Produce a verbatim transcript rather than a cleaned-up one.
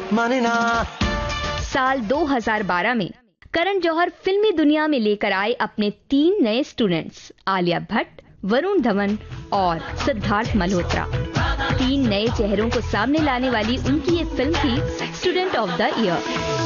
माने ना। साल दो हज़ार बारह में करण जौहर फिल्मी दुनिया में लेकर आए अपने तीन नए स्टूडेंट्स आलिया भट्ट, वरुण धवन और सिद्धार्थ मल्होत्रा। तीन नए चेहरों को सामने लाने वाली उनकी ये फिल्म थी स्टूडेंट ऑफ द ईयर।